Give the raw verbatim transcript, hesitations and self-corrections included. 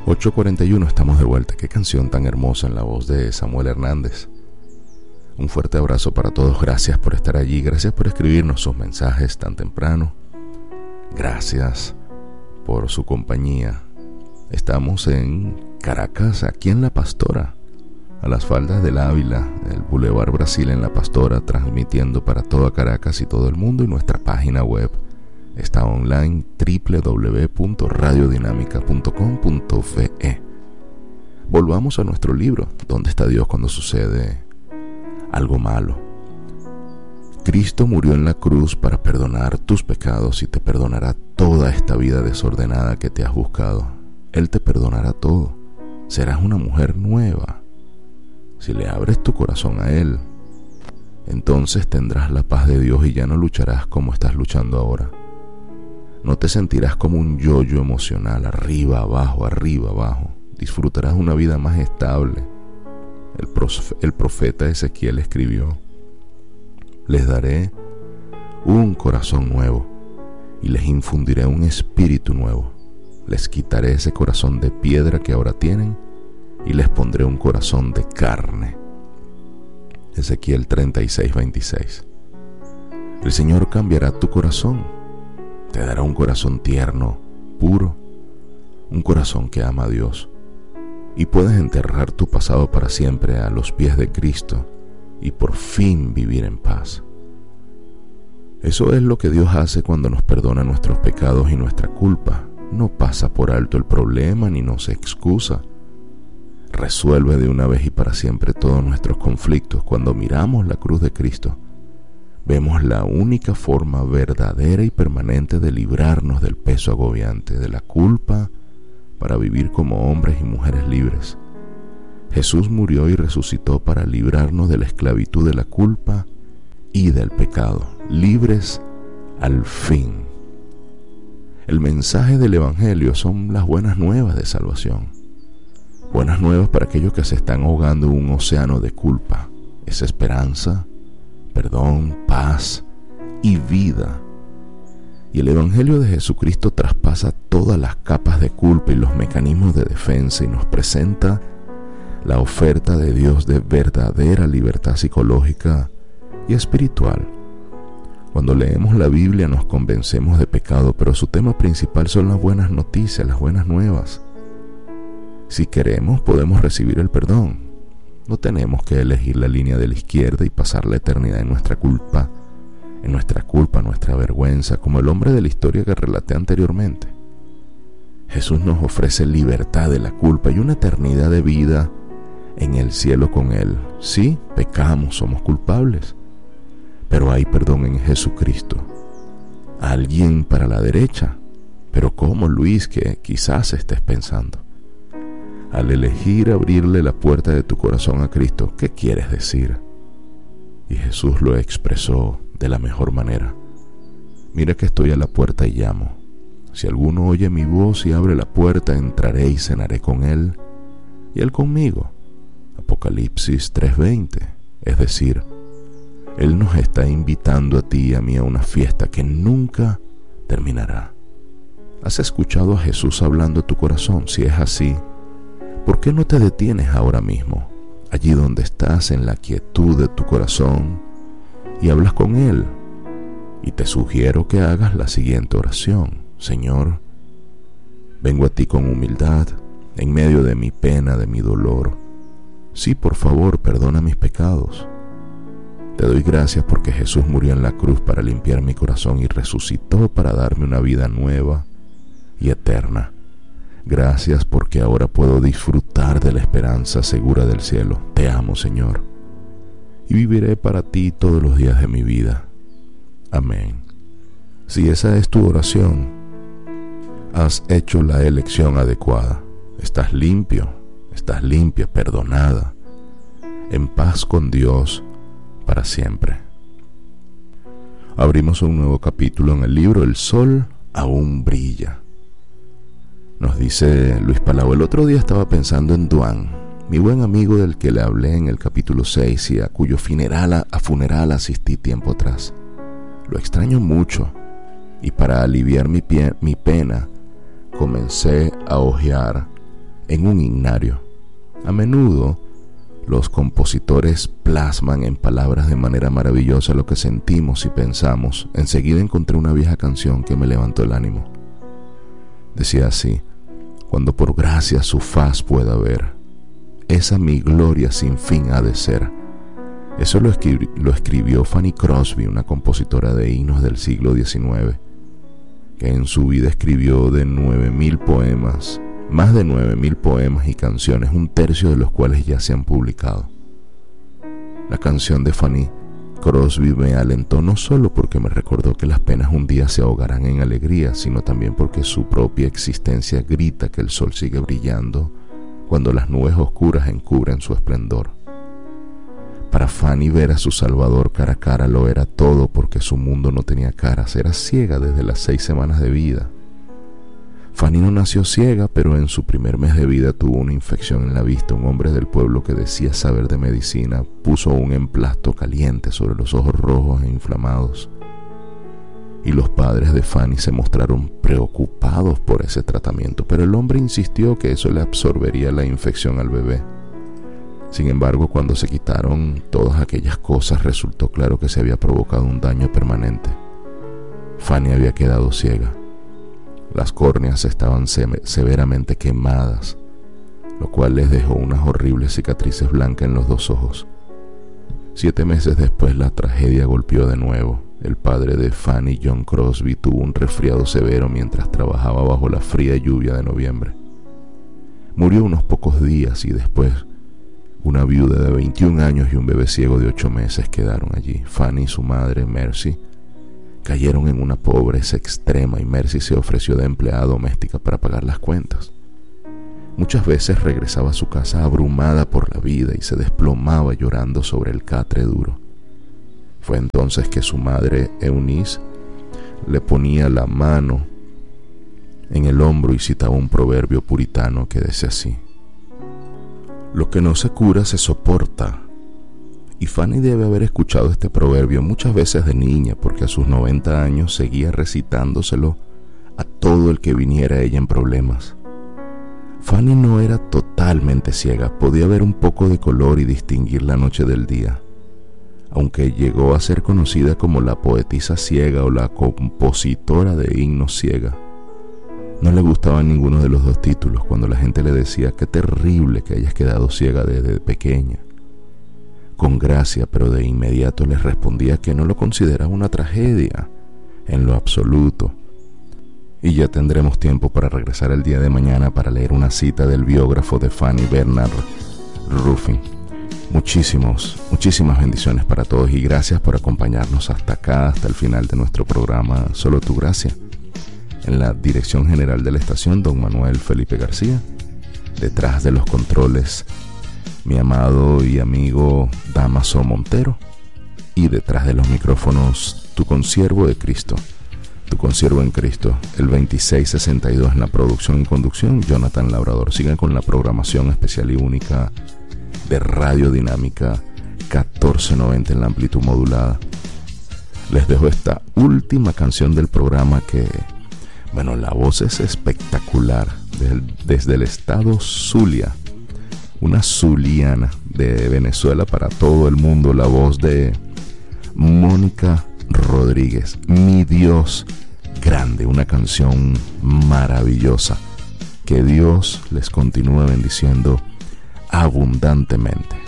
ocho cuarenta y uno, estamos de vuelta. Qué canción tan hermosa en la voz de Samuel Hernández. Un fuerte abrazo para todos, gracias por estar allí, gracias por escribirnos sus mensajes tan temprano, gracias por su compañía. Estamos en Caracas, aquí en La Pastora, a las faldas del Ávila, el Boulevard Brasil en La Pastora, transmitiendo para toda Caracas y todo el mundo, y nuestra página web está online, doble u doble u doble u punto radio dinámica punto com punto ve. Volvamos a nuestro libro, ¿Dónde está Dios cuando sucede algo malo? Cristo murió en la cruz para perdonar tus pecados y te perdonará toda esta vida desordenada que te has buscado. Él te perdonará todo. Serás una mujer nueva. Si le abres tu corazón a Él, entonces tendrás la paz de Dios y ya no lucharás como estás luchando ahora. No te sentirás como un yo-yo emocional, arriba, abajo, arriba, abajo. Disfrutarás una vida más estable. El, profe- el profeta Ezequiel escribió: les daré un corazón nuevo y les infundiré un espíritu nuevo. Les quitaré ese corazón de piedra que ahora tienen y les pondré un corazón de carne. Ezequiel treinta y seis, veintiséis. El Señor cambiará tu corazón. Te dará un corazón tierno, puro, un corazón que ama a Dios. Y puedes enterrar tu pasado para siempre a los pies de Cristo y por fin vivir en paz. Eso es lo que Dios hace cuando nos perdona nuestros pecados y nuestra culpa. No pasa por alto el problema ni nos excusa. Resuelve de una vez y para siempre todos nuestros conflictos. Cuando miramos la cruz de Cristo, vemos la única forma verdadera y permanente de librarnos del peso agobiante, de la culpa, para vivir como hombres y mujeres libres. Jesús murió y resucitó para librarnos de la esclavitud de la culpa y del pecado, libres al fin. El mensaje del Evangelio son las buenas nuevas de salvación. Buenas nuevas para aquellos que se están ahogando en un océano de culpa. Es esperanza, perdón, paz y vida. Y el Evangelio de Jesucristo traspasa todas las capas de culpa y los mecanismos de defensa y nos presenta la oferta de Dios de verdadera libertad psicológica y espiritual. Cuando leemos la Biblia nos convencemos de pecado, pero su tema principal son las buenas noticias, las buenas nuevas. Si queremos, podemos recibir el perdón. No tenemos que elegir la línea de la izquierda y pasar la eternidad en nuestra culpa, en nuestra culpa, nuestra vergüenza, como el hombre de la historia que relaté anteriormente. Jesús nos ofrece libertad de la culpa y una eternidad de vida en el cielo con Él. Sí, pecamos, somos culpables, pero hay perdón en Jesucristo. Alguien para la derecha, pero ¿cómo, Luis? Que quizás estés pensando. Al elegir abrirle la puerta de tu corazón a Cristo, ¿qué quieres decir? Y Jesús lo expresó de la mejor manera. Mira que estoy a la puerta y llamo. Si alguno oye mi voz y abre la puerta, entraré y cenaré con él y él conmigo. Apocalipsis tres veinte. Es decir, Él nos está invitando a ti y a mí a una fiesta que nunca terminará. ¿Has escuchado a Jesús hablando a tu corazón? Si es así, ¿por qué no te detienes ahora mismo, allí donde estás, en la quietud de tu corazón, y hablas con Él? Y te sugiero que hagas la siguiente oración. Señor, vengo a ti con humildad, en medio de mi pena, de mi dolor. Sí, por favor, perdona mis pecados. Te doy gracias porque Jesús murió en la cruz para limpiar mi corazón y resucitó para darme una vida nueva y eterna. Gracias porque ahora puedo disfrutar de la esperanza segura del cielo. Te amo, Señor, y viviré para ti todos los días de mi vida. Amén. Si esa es tu oración, has hecho la elección adecuada. Estás limpio, estás limpia, perdonada, en paz con Dios para siempre. Abrimos un nuevo capítulo en el libro El Sol aún brilla. Nos dice Luis Palau: el otro día estaba pensando en Duan, mi buen amigo del que le hablé en el capítulo seis y a cuyo funeral, a funeral asistí tiempo atrás. Lo extraño mucho y para aliviar mi, pie, mi pena comencé a hojear en un himnario. A menudo los compositores plasman en palabras de manera maravillosa lo que sentimos y pensamos. Enseguida encontré una vieja canción que me levantó el ánimo. Decía así: cuando por gracia su faz pueda ver, esa mi gloria sin fin ha de ser. Eso lo, escri- lo escribió Fanny Crosby, una compositora de himnos del siglo diecinueve, que en su vida escribió de nueve mil poemas, más de nueve mil poemas y canciones, un tercio de los cuales ya se han publicado. La canción de Fanny Crosby me alentó no solo porque me recordó que las penas un día se ahogarán en alegría, sino también porque su propia existencia grita que el sol sigue brillando cuando las nubes oscuras encubren su esplendor. Para Fanny, ver a su Salvador cara a cara lo era todo, porque su mundo no tenía caras, era ciega desde las seis semanas de vida. Fanny no nació ciega, pero en su primer mes de vida tuvo una infección en la vista. Un hombre del pueblo que decía saber de medicina puso un emplasto caliente sobre los ojos rojos e inflamados, y los padres de Fanny se mostraron preocupados por ese tratamiento, pero el hombre insistió que eso le absorbería la infección al bebé. Sin embargo, cuando se quitaron todas aquellas cosas, resultó claro que se había provocado un daño permanente. Fanny había quedado ciega. Las córneas estaban se- severamente quemadas, lo cual les dejó unas horribles cicatrices blancas en los dos ojos. Siete meses después, la tragedia golpeó de nuevo. El padre de Fanny, John Crosby, tuvo un resfriado severo mientras trabajaba bajo la fría lluvia de noviembre. Murió unos pocos días y después una viuda de veintiún años y un bebé ciego de ocho meses quedaron allí. Fanny y su madre, Mercy, cayeron en una pobreza extrema y Mercy se ofreció de empleada doméstica para pagar las cuentas. Muchas veces regresaba a su casa abrumada por la vida y se desplomaba llorando sobre el catre duro. Fue entonces que su madre, Eunice, le ponía la mano en el hombro y citaba un proverbio puritano que dice así: lo que no se cura se soporta. Y Fanny debe haber escuchado este proverbio muchas veces de niña, porque a sus noventa años seguía recitándoselo a todo el que viniera a ella en problemas. Fanny no era totalmente ciega, podía ver un poco de color y distinguir la noche del día. Aunque llegó a ser conocida como la poetisa ciega o la compositora de himnos ciega, no le gustaban ninguno de los dos títulos. Cuando la gente le decía: qué terrible que hayas quedado ciega desde pequeña, con gracia, pero de inmediato les respondía que no lo consideraba una tragedia en lo absoluto. Y ya tendremos tiempo para regresar el día de mañana para leer una cita del biógrafo de Fanny, Bernard Ruffin. Muchísimos, muchísimas bendiciones para todos y gracias por acompañarnos hasta acá, hasta el final de nuestro programa Solo Tu Gracia. En la dirección general de la estación, don Manuel Felipe García. Detrás de los controles, mi amado y amigo Damaso Montero. Y detrás de los micrófonos, tu consiervo de Cristo, tu consiervo en Cristo, el veintiséis sesenta y dos en la producción y conducción, Jonathan Labrador. Sigan con la programación especial y única de Radio Dinámica catorce noventa en la amplitud modulada. Les dejo esta última canción del programa que, bueno, la voz es espectacular, desde, desde el estado Zulia, una zuliana de Venezuela para todo el mundo, la voz de Mónica Rodríguez, Mi Dios Grande, una canción maravillosa. Que Dios les continúe bendiciendo abundantemente.